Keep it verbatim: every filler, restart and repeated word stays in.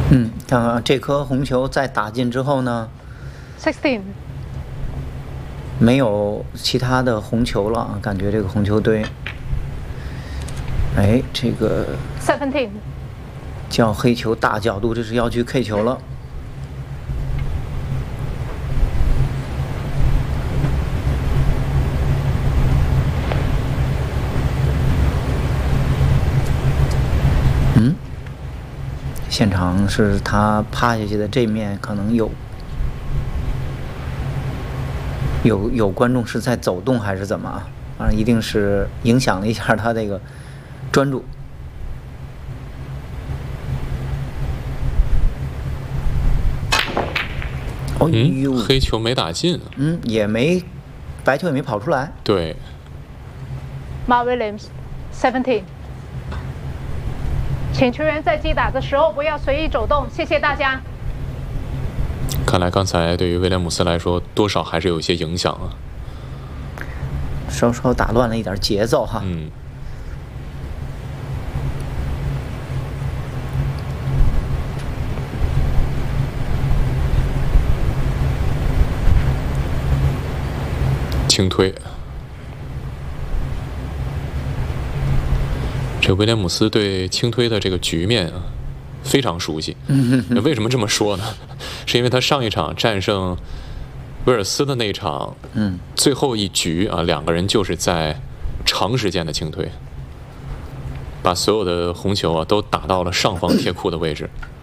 嗯，看看这颗红球在打进之后呢 sixteen. 没有其他的红球了啊，感觉这个红球堆，哎，这个 seventeen. 叫黑球大角度，这是要去 K 球了。嗯，现场是他趴下去的这面可能有有有观众是在走动还是怎么啊？反正一定是影响了一下他这个专注。哦呦， 嗯，黑球没打进， 嗯，也没白球也没跑出来。 对。 Mark Williams, seventeen. 请球员在击打的时候不要随意走动，谢谢大家。 看来刚才对于威廉姆斯来说，多少还是有一些影响啊， 稍稍打乱了一点节奏哈。 嗯。轻推，这威廉姆斯对轻推的这个局面啊非常熟悉。那为什么这么说呢？是因为他上一场战胜威尔斯的那一场， 嗯， 最后一局啊，两个人就是在长时间的轻推，把所有的红球啊都打到了上方贴库的位置。